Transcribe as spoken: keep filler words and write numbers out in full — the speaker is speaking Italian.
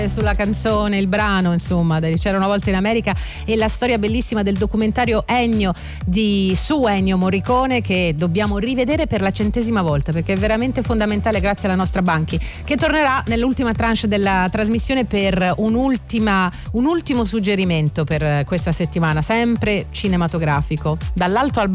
sulla canzone, il brano, insomma, C'era una volta in America, e la storia bellissima del documentario Ennio di su Ennio Morricone, che dobbiamo rivedere per la centesima volta perché è veramente fondamentale, grazie alla nostra Banchi, che tornerà nell'ultima tranche della trasmissione per un'ultima un ultimo suggerimento per questa settimana, sempre cinematografico, dall'alto al